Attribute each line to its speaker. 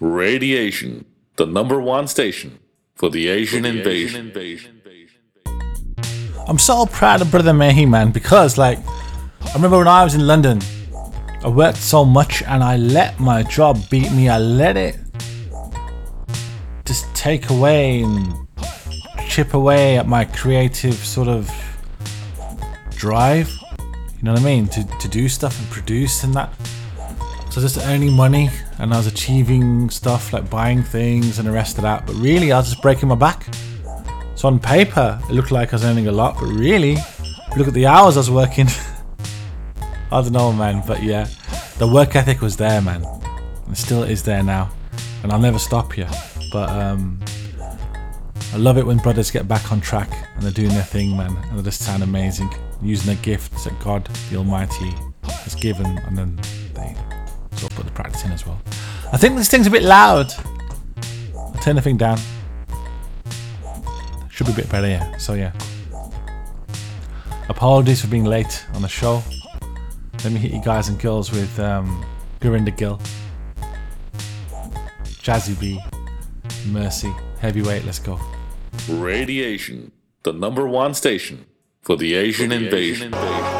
Speaker 1: Radiation, the #1 station for the Asian invasion.
Speaker 2: I'm so proud of Brother Mehi, man, because I remember when I was in London, I worked so much and I let my job beat me. I let it just take away and chip away at my creative sort of drive. You know what I mean? To do stuff and produce and that. So just earning money, and I was achieving stuff like buying things and the rest of that. But really, I was just breaking my back. So on paper, it looked like I was earning a lot, but really, look at the hours I was working. I don't know, man, but yeah, the work ethic was there, man. It still is there now, and I'll never stop here. But I love it when brothers get back on track and they're doing their thing, man, and they just sound amazing, using the gifts that God, the Almighty, has given, and then they sort of put the practice in as well. I think this thing's a bit loud. I'll turn the thing down. Should be a bit better, yeah. So yeah. Apologies for being late on the show. Let me hit you guys and girls with Gurinder Gill, Jazzy B, Mercy, Heavyweight. Let's go.
Speaker 1: Radiation, the #1 station for the Asian invasion.